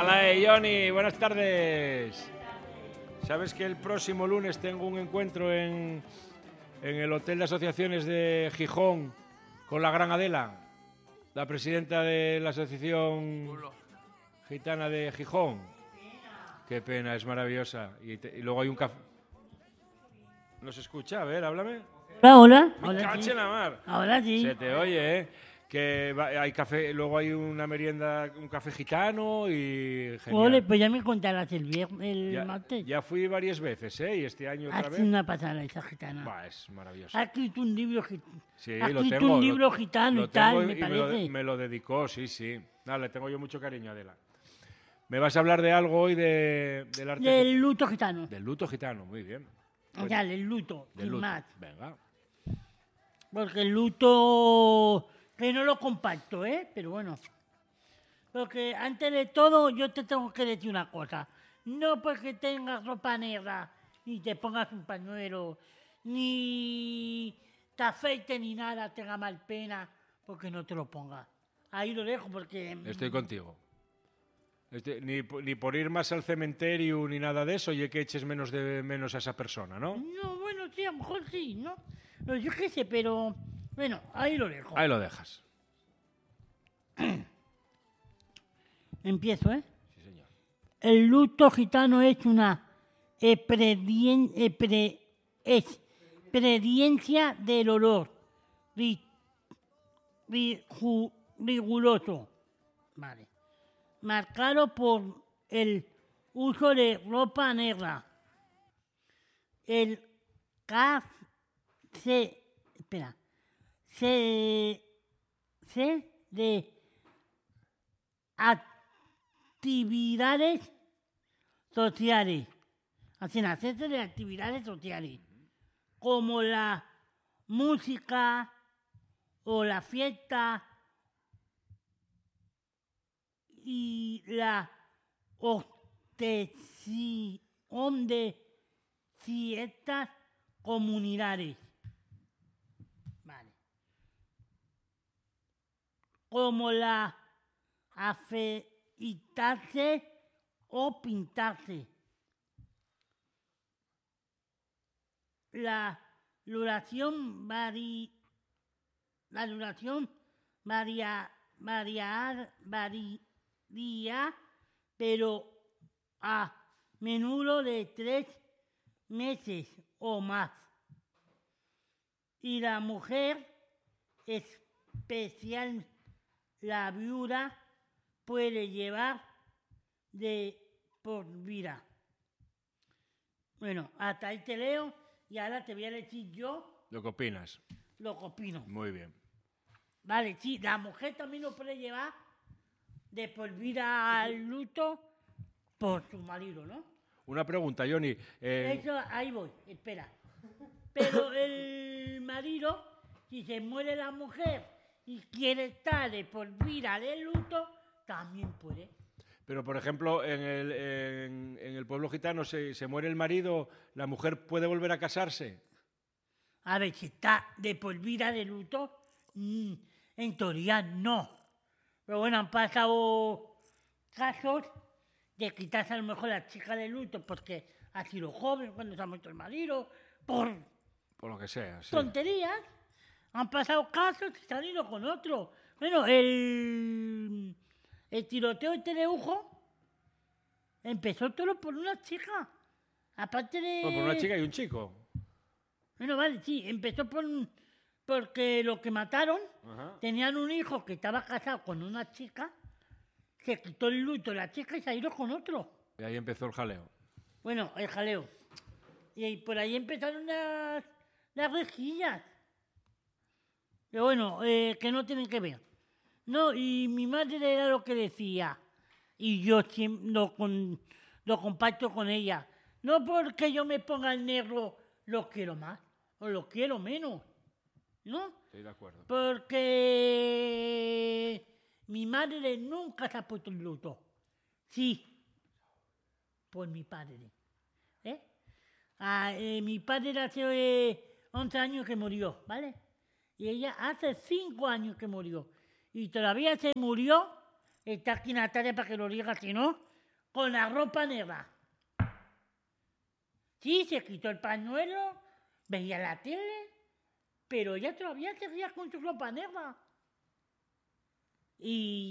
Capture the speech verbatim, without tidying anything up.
Hola, Johnny, buenas tardes. ¿Sabes que el próximo lunes tengo un encuentro en, en el Hotel de Asociaciones de Gijón con la gran Adela, la presidenta de la Asociación Gitana de Gijón? Qué pena, es maravillosa. Y, te, y luego hay un café. ¿No se escucha? A ver, háblame. Hola, hola. Me Ahora cache sí. la mar. Ahora sí. Se te oye, ¿eh? Que va- hay café, luego hay una merienda, un café gitano y genial. Ole, pues ya me contarás el viernes, el ya, martes. ya fui varias veces, ¿eh? Y este año otra Hace vez. una pasada esa gitana. Bah, es maravilloso. Ha escrito un libro, gi- Sí, ha lo escrito tengo. un lo- libro gitano lo y tal, tengo me y me lo, parece. me lo dedicó, sí, sí. Nada, le tengo yo mucho cariño a Adela. ¿Me vas a hablar de algo hoy de, del arte? Del gi- luto gitano. Del luto gitano, muy bien. O sea, del luto, Del sin luto. más. Venga. Porque el luto, que no lo comparto, ¿eh? Pero bueno. Porque antes de todo, yo te tengo que decir una cosa. No porque tengas ropa negra, ni te pongas un pañuelo, ni te afeites ni nada, tenga mal pena, porque no te lo pongas. Ahí lo dejo porque... Estoy contigo. Estoy- ni, po- ni por ir más al cementerio ni nada de eso, y que eches menos de menos a esa persona, ¿no? No, bueno, sí, a lo mejor sí, ¿no? No, yo qué sé, pero... Bueno, ahí lo dejo. Ahí lo dejas. Empiezo, ¿eh? Sí, señor. El luto gitano es una epredien- epre- experiencia del olor ri- ri- ju- riguroso, vale, marcado por el uso de ropa negra, el café, espera, se, se de actividades sociales, hacen hacerse de actividades sociales, como la música o la fiesta y la obtención de ciertas comunidades. Vale. Como la afeitarse o pintarse. La duración vari, la duración varía, variar, varía, pero a menudo de tres meses o más. Y la mujer, especial la viuda, puede llevar de por vida. Bueno, hasta ahí te leo y ahora te voy a decir yo ¿Lo que opinas? lo que opino. Muy bien. Vale, sí, la mujer también lo puede llevar de por vida al luto por su marido, ¿no? Una pregunta, Johnny. eh, Eso, ahí voy, espera. Pero el marido, si se muere la mujer y quiere estar de por vida de luto, también puede. pero, por ejemplo, en el, en, en el pueblo gitano se, se muere el marido, ¿la mujer puede volver a casarse? A ver, si está de por vida de luto, mm, en teoría no. Pero bueno, han pasado casos de quitarse a lo mejor a la chica de luto porque ha sido joven cuando se ha muerto el marido, por Por lo que sea, sí. tonterías. Han pasado casos y se han ido con otro. Bueno, el, el tiroteo este de Ujo empezó todo por una chica. Aparte de... Bueno, por una chica y un chico. Bueno, vale, sí, empezó por, porque lo que mataron, Ajá. tenían un hijo que estaba casado con una chica, se quitó el luto de la chica y se ha ido con otro. Y ahí empezó el jaleo. Bueno, el jaleo. Y ahí- por ahí empezaron las, las rejillas. Pero bueno, eh, que no tienen que ver. No, y mi madre era lo que decía, y yo siempre lo, con- lo comparto con ella. No porque yo me ponga el negro lo quiero más, o lo quiero menos, ¿no? Estoy de acuerdo. Porque mi madre nunca se ha puesto el luto. Sí, por mi padre. ¿Eh? Ah, eh, mi padre hace eh, once años que murió, ¿vale? Y ella hace cinco años que murió. Y todavía se murió. Está aquí Natalia para que lo diga, si no, con la ropa negra. Sí, se quitó el pañuelo, veía la tele, pero ella todavía seguía con su ropa negra. Y